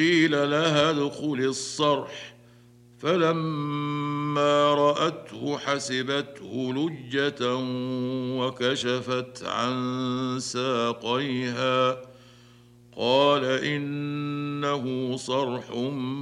قيل لها ادخل الصرح، فلما رأته حسبته لجة وكشفت عن ساقيها، قال إنه صرح